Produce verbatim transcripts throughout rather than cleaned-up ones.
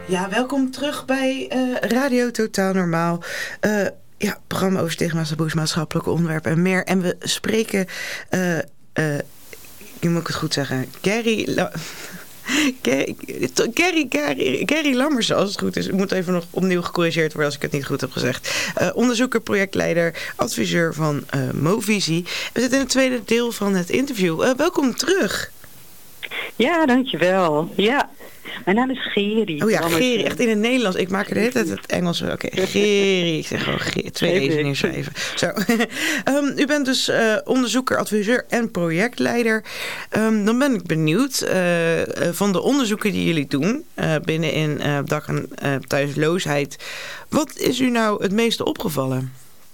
Ja, welkom terug bij uh, Radio Totaal Normaal. Uh, ja, programma over stigma's, taboes, maatschappelijke onderwerpen en meer. En we spreken, uh, uh, nu moet ik het goed zeggen, Carrie... La- Carrie, Carrie, Carrie, Carrie Lammers, als het goed is. Ik moet even nog opnieuw gecorrigeerd worden als ik het niet goed heb gezegd. Uh, onderzoeker, projectleider, adviseur van uh, Movisie. We zitten in het tweede deel van het interview. Uh, welkom terug. Ja, dankjewel. Ja. Mijn naam is Geri. Oh ja, Geri, echt in het Nederlands. Ik maak er de hele tijd het Engels. Oké, okay. Geri. Ik zeg gewoon Geri. Twee even neerschrijven. Zo. um, u bent dus uh, onderzoeker, adviseur en projectleider. Um, dan ben ik benieuwd uh, uh, van de onderzoeken die jullie doen uh, binnen in uh, dak- en uh, thuisloosheid. Wat is u nou het meeste opgevallen?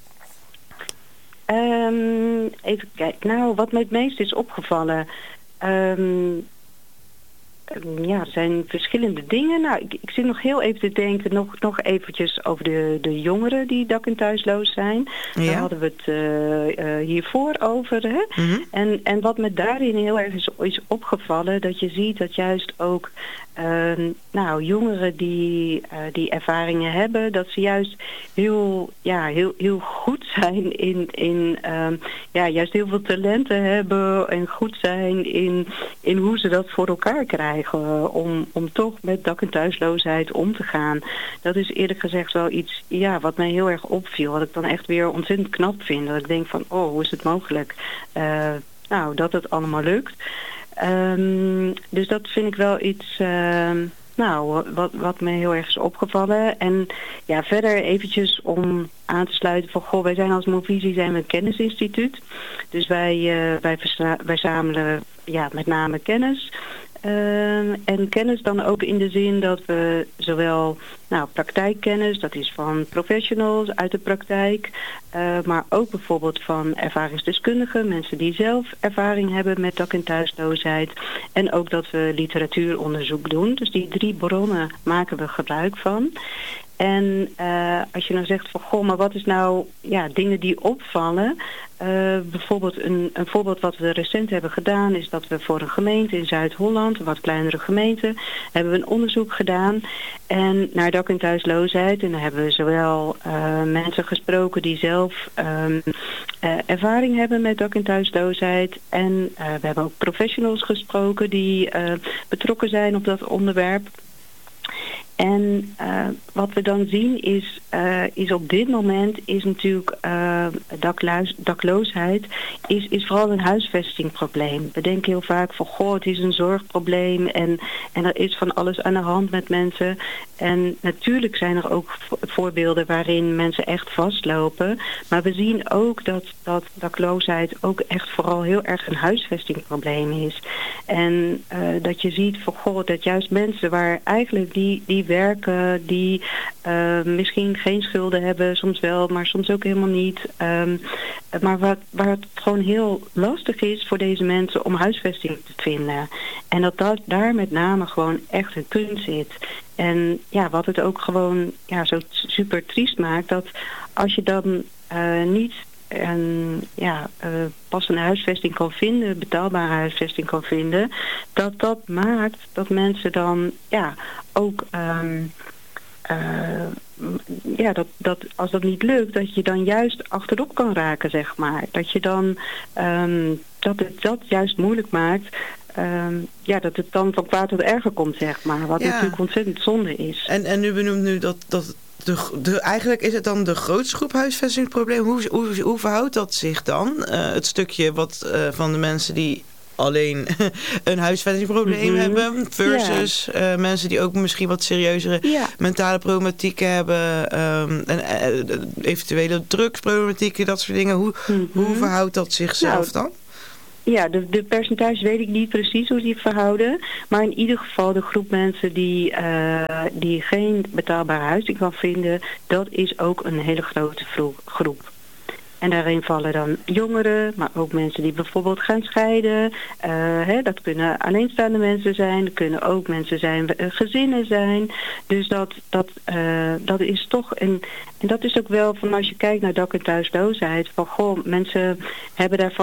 Um, even kijken. Nou, wat me het meest is opgevallen... Um, Ja, er zijn verschillende dingen. Nou, ik, ik zit nog heel even te denken, nog, nog eventjes over de, de jongeren die dak- en thuisloos zijn. Ja. Daar hadden we het uh, uh, hiervoor over. Hè? Mm-hmm. En, en wat me daarin heel erg is, is opgevallen, dat je ziet dat juist ook uh, nou, jongeren die, uh, die ervaringen hebben, dat ze juist heel, ja, heel, heel goed zijn in, in um, ja, juist heel veel talenten hebben en goed zijn in, in hoe ze dat voor elkaar krijgen. Om, om toch met dak- en thuisloosheid om te gaan. Dat is eerlijk gezegd wel iets ja, wat mij heel erg opviel. Wat ik dan echt weer ontzettend knap vind. Dat ik denk van, oh, hoe is het mogelijk? Uh, nou, dat het allemaal lukt. Um, dus dat vind ik wel iets... Uh, Nou, wat, wat me heel erg is opgevallen. En ja, verder eventjes om aan te sluiten van... Goh, wij zijn als Movisie zijn we een kennisinstituut. Dus wij, uh, wij, verza- wij zamelen ja, met name kennis... Uh, en kennis dan ook in de zin dat we zowel nou, praktijkkennis, dat is van professionals uit de praktijk, uh, maar ook bijvoorbeeld van ervaringsdeskundigen, mensen die zelf ervaring hebben met dak- en thuisloosheid. En ook dat we literatuuronderzoek doen. Dus die drie bronnen maken we gebruik van. En uh, als je nou zegt van, goh, maar wat is nou ja, dingen die opvallen? Uh, bijvoorbeeld een, een voorbeeld wat we recent hebben gedaan is dat we voor een gemeente in Zuid-Holland, een wat kleinere gemeente, hebben we een onderzoek gedaan en naar dak- en thuisloosheid. En dan hebben we zowel uh, mensen gesproken die zelf um, uh, ervaring hebben met dak- en thuisloosheid. En uh, we hebben ook professionals gesproken die uh, betrokken zijn op dat onderwerp. En uh, wat we dan zien is, uh, is op dit moment is natuurlijk uh, dakluis, dakloosheid is, is vooral een huisvestingprobleem. We denken heel vaak van, goh, het is een zorgprobleem en, en er is van alles aan de hand met mensen. En natuurlijk zijn er ook voorbeelden waarin mensen echt vastlopen. Maar we zien ook dat, dat dakloosheid ook echt vooral heel erg een huisvestingprobleem is. En uh, dat je ziet van, goh, dat juist mensen waar eigenlijk die, die werken, die uh, misschien geen schulden hebben, soms wel, maar soms ook helemaal niet. Um, maar wat, waar het gewoon heel lastig is voor deze mensen om huisvesting te vinden. En dat, dat daar met name gewoon echt een punt zit. En ja, wat het ook gewoon ja, zo super triest maakt, dat als je dan uh, niet en ja, uh, pas een huisvesting kan vinden, betaalbare huisvesting kan vinden, dat dat maakt dat mensen dan ja ook um, uh, ja, dat, dat als dat niet lukt, dat je dan juist achterop kan raken, zeg maar. Dat je dan um, dat het dat juist moeilijk maakt. Um, ja, dat het dan van kwaad tot erger komt, zeg maar. Wat ja. natuurlijk ontzettend zonde is. En, en u benoemt nu dat, dat de, de, eigenlijk is het dan de grootste groep huisvestingsproblemen. Hoe, hoe, hoe verhoudt dat zich dan? Uh, het stukje wat uh, van de mensen die alleen een huisvestingsprobleem mm-hmm. hebben versus ja. uh, mensen die ook misschien wat serieuzere ja. mentale problematieken hebben um, en uh, eventuele drugsproblematieken, dat soort dingen. Hoe, mm-hmm. hoe verhoudt dat zichzelf nou, dan? Ja, de, de percentages weet ik niet precies hoe die verhouden. Maar in ieder geval de groep mensen die, uh, die geen betaalbare huising kan vinden, dat is ook een hele grote groep. En daarin vallen dan jongeren, maar ook mensen die bijvoorbeeld gaan scheiden. Uh, hè, dat kunnen alleenstaande mensen zijn, dat kunnen ook mensen zijn, uh, gezinnen zijn. Dus dat, dat, uh, dat is toch een... En dat is ook wel van als je kijkt naar dak- en thuisloosheid, van goh, mensen hebben daar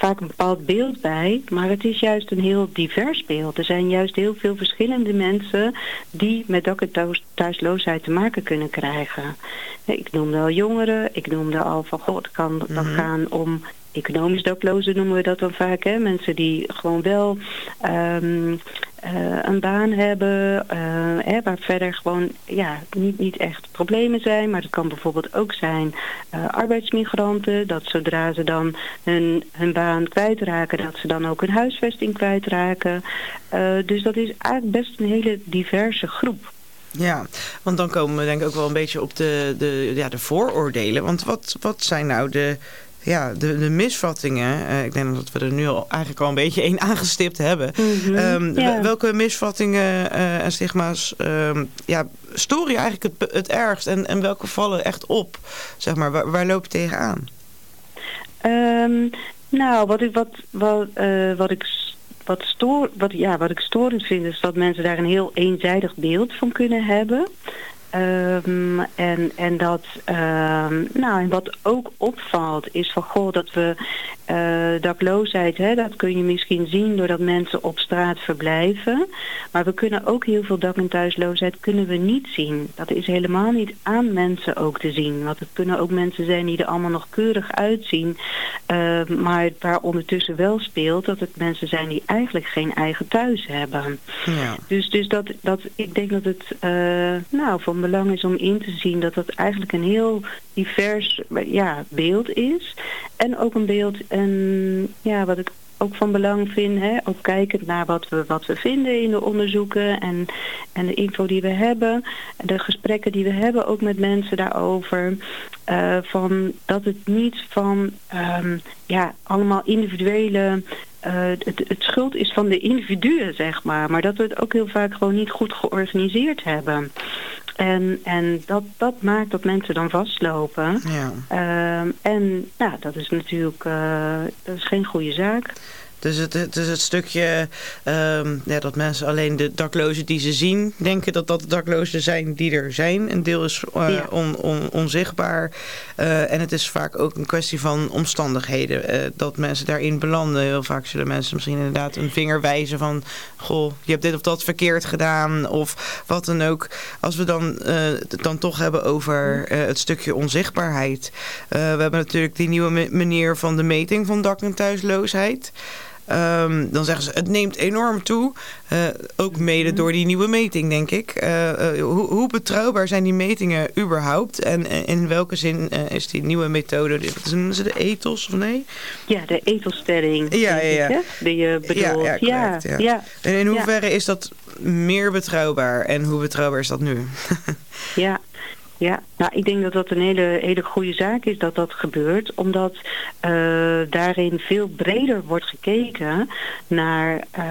vaak een bepaald beeld bij, maar het is juist een heel divers beeld. Er zijn juist heel veel verschillende mensen die met dak- en thuis- thuisloosheid te maken kunnen krijgen. Ik noemde al jongeren, ik noemde al van, goh, het kan dan mm-hmm. gaan om economisch daklozen, noemen we dat dan vaak. Hè? Mensen die gewoon wel um, uh, een baan hebben, uh, hè, waar verder gewoon ja, niet, niet echt problemen zijn. Maar het kan bijvoorbeeld ook zijn uh, arbeidsmigranten, dat zodra ze dan hun, hun baan kwijtraken, dat ze dan ook hun huisvesting kwijtraken. Uh, dus dat is eigenlijk best een hele diverse groep. Ja, want dan komen we denk ik ook wel een beetje op de, de, ja, de vooroordelen. Want wat, wat zijn nou de... Ja, de, de misvattingen, uh, ik denk dat we er nu al eigenlijk al een beetje één aangestipt hebben. Mm-hmm, um, ja. Welke misvattingen uh, en stigma's um, ja, storen je eigenlijk het, het ergst en, en welke vallen echt op? Zeg maar, waar, waar loop je tegenaan? Um, nou, wat ik, wat, wat, uh, wat ik Wat, stoor, wat, ja, wat ik storend vind is dat mensen daar een heel eenzijdig beeld van kunnen hebben. Um, en, en dat, um, nou, en wat ook opvalt is van, goh, dat we uh, dakloosheid, hè, dat kun je misschien zien doordat mensen op straat verblijven. Maar we kunnen ook heel veel dak- en thuisloosheid kunnen we niet zien. Dat is helemaal niet aan mensen ook te zien. Want het kunnen ook mensen zijn die er allemaal nog keurig uitzien. Uh, maar waar ondertussen wel speelt dat het mensen zijn die eigenlijk geen eigen thuis hebben. Ja. Dus, dus dat, dat, ik denk dat het, uh, nou, van belang is om in te zien dat dat eigenlijk een heel divers ja, beeld is. En ook een beeld, en ja, wat ik ook van belang vind, hè, ook kijkend naar wat we, wat we vinden in de onderzoeken en, en de info die we hebben, de gesprekken die we hebben ook met mensen daarover, uh, van dat het niet van um, ja, allemaal individuele Uh, het, het schuld is van de individuen, zeg maar. Maar dat we het ook heel vaak gewoon niet goed georganiseerd hebben. En, en dat, dat maakt dat mensen dan vastlopen. Ja. Uh, en nou, dat is natuurlijk uh, dat is geen goede zaak. Dus het, het is het stukje um, ja, dat mensen alleen de daklozen die ze zien denken dat dat de daklozen zijn die er zijn. Een deel is uh, ja. on, on, onzichtbaar. Uh, en het is vaak ook een kwestie van omstandigheden. Uh, dat mensen daarin belanden. Heel vaak zullen mensen misschien inderdaad een vinger wijzen van, goh, je hebt dit of dat verkeerd gedaan. Of wat dan ook. Als we dan, uh, het dan toch hebben over uh, het stukje onzichtbaarheid. Uh, we hebben natuurlijk die nieuwe manier van de meting van dak- en thuisloosheid. Um, dan zeggen ze, het neemt enorm toe. Uh, ook mede door die nieuwe meting, denk ik. Uh, uh, hoe, hoe betrouwbaar zijn die metingen überhaupt? En uh, in welke zin uh, is die nieuwe methode? Noemen ze de ethos of nee? Ja, de ethosstelling. Ja, ja, ja. Ik, die je bedoelt. Ja, ja, correct, ja. Ja. En in hoeverre ja. is dat meer betrouwbaar? En hoe betrouwbaar is dat nu? Ja. Ja, nou, ik denk dat dat een hele, hele goede zaak is dat dat gebeurt. Omdat uh, daarin veel breder wordt gekeken naar, uh,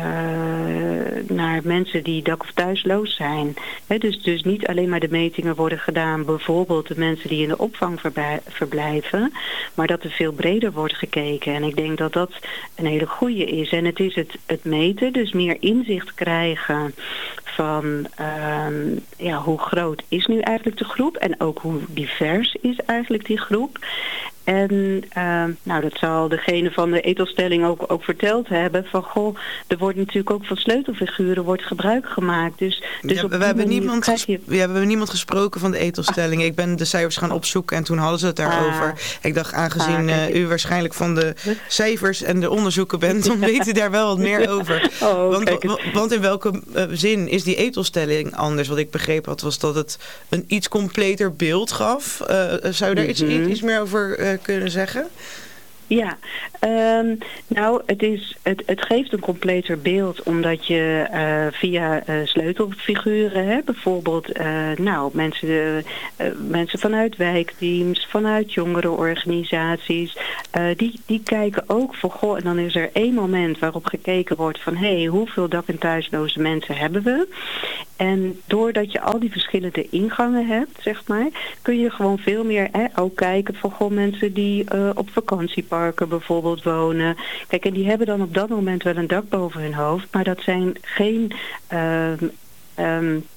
naar mensen die dak- of thuisloos zijn. He, dus, dus niet alleen maar de metingen worden gedaan, bijvoorbeeld de mensen die in de opvang verbij- verblijven. Maar dat er veel breder wordt gekeken. En ik denk dat dat een hele goede is. En het is het, het meten, dus meer inzicht krijgen van um, ja, hoe groot is nu eigenlijk de groep en ook hoe divers is eigenlijk die groep. En uh, nou, dat zal degene van de ethosstelling ook, ook verteld hebben. Van goh, er wordt natuurlijk ook van sleutelfiguren wordt gebruik gemaakt. Dus, dus ja, op we, hebben niemand je... ges- we hebben niemand gesproken van de ethosstelling. Ah. Ik ben de cijfers gaan opzoeken en toen hadden ze het daarover. Ah. Ik dacht, aangezien ah, uh, u waarschijnlijk van de cijfers en de onderzoeken bent, dan weet u daar wel wat meer over. Oh, want, w- want in welke uh, zin is die ethosstelling anders? Wat ik begrepen had, was dat het een iets completer beeld gaf. Uh, zou je daar iets, mm-hmm. iets meer over uh, kunnen zeggen? Ja, um, nou, het, is, het, het geeft een completer beeld omdat je uh, via uh, sleutelfiguren, hè, bijvoorbeeld uh, nou, mensen, uh, mensen vanuit wijkteams, vanuit jongerenorganisaties, uh, die, die kijken ook voor, goh, en dan is er één moment waarop gekeken wordt van, hé, hey, hoeveel dak- en thuisloze mensen hebben we? En doordat je al die verschillende ingangen hebt, zeg maar, kun je gewoon veel meer hè, ook kijken van, goh, mensen die uh, op vakantieparken bijvoorbeeld wonen. Kijk, en die hebben dan op dat moment wel een dak boven hun hoofd, maar dat zijn geen um, um,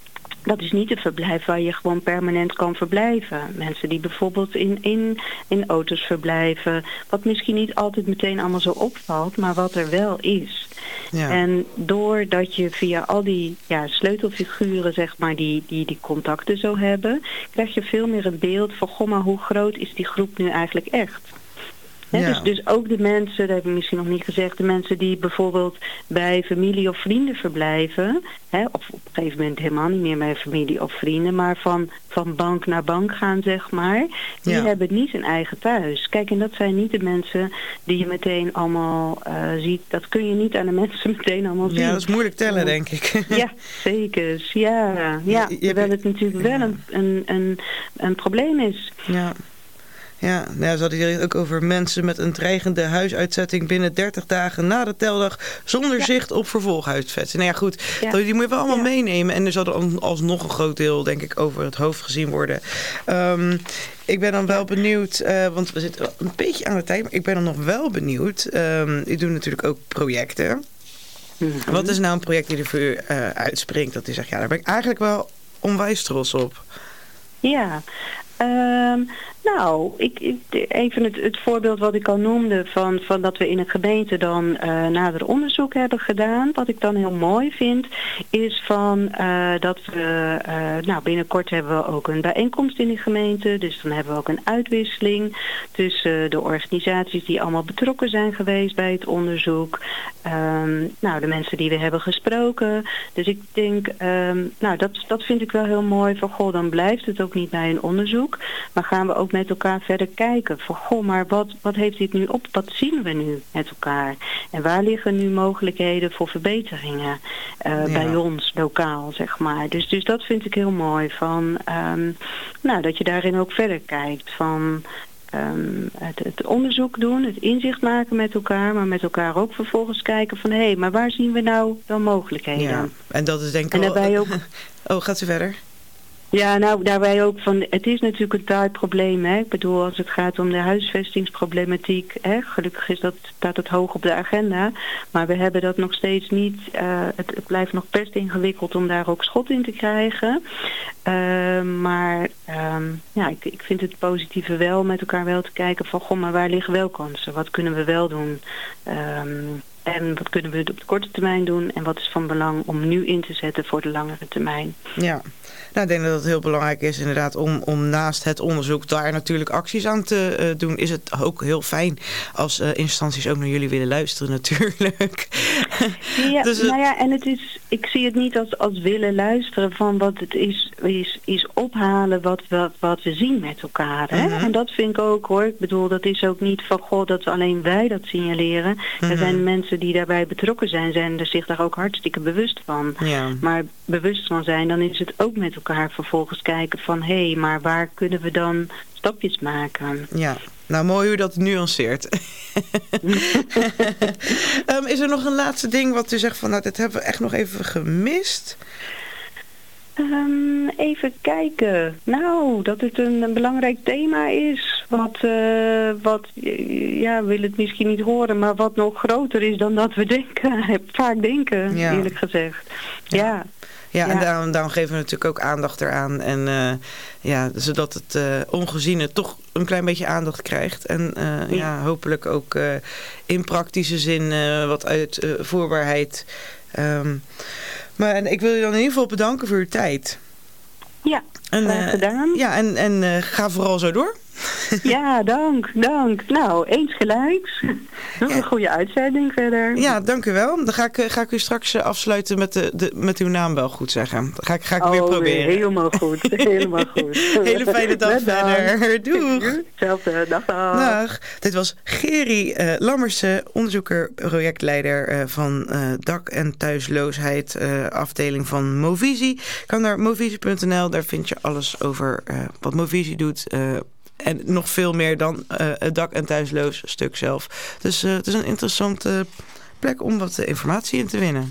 dat is niet een verblijf waar je gewoon permanent kan verblijven. Mensen die bijvoorbeeld in, in, in auto's verblijven, wat misschien niet altijd meteen allemaal zo opvalt, maar wat er wel is. Ja. En doordat je via al die ja, sleutelfiguren, zeg maar, die, die die contacten zo hebben, krijg je veel meer een beeld van, goh, maar hoe groot is die groep nu eigenlijk echt? He, ja. dus, dus ook de mensen, dat heb ik misschien nog niet gezegd, de mensen die bijvoorbeeld bij familie of vrienden verblijven, he, of op een gegeven moment helemaal niet meer bij familie of vrienden, maar van, van bank naar bank gaan, zeg maar, die ja. hebben niet een eigen thuis. Kijk, en dat zijn niet de mensen die je meteen allemaal uh, ziet. Dat kun je niet aan de mensen meteen allemaal zien. Ja, dat is moeilijk tellen, oh. denk ik. Ja, zeker. Ja, ja. ja je, je terwijl het natuurlijk wel een, een, een, een probleem is. Ja. Ja, nou ja, ze hadden hier ook over mensen met een dreigende huisuitzetting binnen dertig dagen na de teldag zonder ja. zicht op vervolghuisvesten. Nou ja, goed, ja. die moet je wel allemaal ja. meenemen. En er zal er alsnog een groot deel, denk ik, over het hoofd gezien worden. Um, ik ben dan wel benieuwd, uh, want we zitten een beetje aan de tijd, maar ik ben dan nog wel benieuwd. Um, ik doe natuurlijk ook projecten. Mm-hmm. Wat is nou een project die er voor u uh, uitspringt? Dat u zegt, ja, daar ben ik eigenlijk wel onwijs trots op. Ja, Um, nou, ik, ik, even het, het voorbeeld wat ik al noemde van, van dat we in een gemeente dan uh, nader onderzoek hebben gedaan. Wat ik dan heel mooi vind, is van uh, dat we, uh, nou binnenkort hebben we ook een bijeenkomst in de gemeente. Dus dan hebben we ook een uitwisseling tussen de organisaties die allemaal betrokken zijn geweest bij het onderzoek. Um, nou, de mensen die we hebben gesproken. Dus ik denk, um, nou dat, dat vind ik wel heel mooi van, goh, dan blijft het ook niet bij een onderzoek. Maar gaan we ook met elkaar verder kijken van, goh, maar wat, wat heeft dit nu op? Wat zien we nu met elkaar? En waar liggen nu mogelijkheden voor verbeteringen uh, ja. bij ons lokaal, zeg maar. Dus, dus dat vind ik heel mooi van, um, nou, dat je daarin ook verder kijkt van Um, het, het onderzoek doen, het inzicht maken met elkaar, maar met elkaar ook vervolgens kijken van, hé, hey, maar waar zien we nou wel mogelijkheden? Ja, en dat is denk ik en daarbij wel... ook... Oh, gaat u verder? Ja, nou, daarbij ook van, het is natuurlijk een taai probleem, hè. Ik bedoel, als het gaat om de huisvestingsproblematiek, hè, gelukkig is dat, staat het hoog op de agenda, maar we hebben dat nog steeds niet, uh, het, het blijft nog best ingewikkeld om daar ook schot in te krijgen. Uh, maar um, ja, ik, ik vind het positieve wel met elkaar wel te kijken van, goh, maar waar liggen wel kansen? Wat kunnen we wel doen? Um, En wat kunnen we op de korte termijn doen? En wat is van belang om nu in te zetten voor de langere termijn? Ja, nou, ik denk dat het heel belangrijk is inderdaad om, om naast het onderzoek daar natuurlijk acties aan te uh, doen. Is het ook heel fijn als uh, instanties ook naar jullie willen luisteren natuurlijk. Ja, dus, nou ja, en het is, ik zie het niet als, als willen luisteren van wat het is, is, is ophalen wat, wat, wat we zien met elkaar. Hè? Mm-hmm. En dat vind ik ook hoor. Ik bedoel, dat is ook niet van god dat alleen wij dat signaleren. Mm-hmm. Er zijn mensen die daarbij betrokken zijn, zijn er zich daar ook hartstikke bewust van. Ja. Maar bewust van zijn, dan is het ook met elkaar vervolgens kijken van, hé, hey, maar waar kunnen we dan stapjes maken? Ja. Nou, mooi hoe u dat nuanceert. um, is er nog een laatste ding wat u zegt van, nou, dit hebben we echt nog even gemist? Um, even kijken. Nou, dat het een, een belangrijk thema is. Wat, uh, wat, ja, wil het misschien niet horen, maar wat nog groter is dan dat we denken. Vaak denken, ja. Eerlijk gezegd. Ja. ja. Ja, en ja. Daarom, daarom geven we natuurlijk ook aandacht eraan. En uh, ja, zodat het uh, ongeziene toch een klein beetje aandacht krijgt. En uh, ja. ja, hopelijk ook uh, in praktische zin uh, wat uitvoerbaarheid. Um, maar en ik wil je dan in ieder geval bedanken voor uw tijd. Ja, en, uh, gedaan. Ja, en, en uh, ga vooral zo door. Ja, dank, dank. Nou, eens gelijks. Nog een goede uitzending verder. Ja, dank u wel. Dan ga ik, ga ik u straks afsluiten met, de, de, met uw naam wel goed zeggen. Dan ga ik, ga ik oh, weer proberen. Helemaal goed, helemaal goed. Hele fijne dag verder. Doeg. Hetzelfde, dag, dag. Dag. Dit was Geri uh, Lammersen, onderzoeker, projectleider uh, van uh, dak- en thuisloosheid, uh, afdeling van Movisie. Kan naar movisie punt n l, daar vind je alles over uh, wat Movisie doet. Uh, En nog veel meer dan uh, het dak- en thuisloos stuk zelf. Dus uh, het is een interessante plek om wat informatie in te winnen.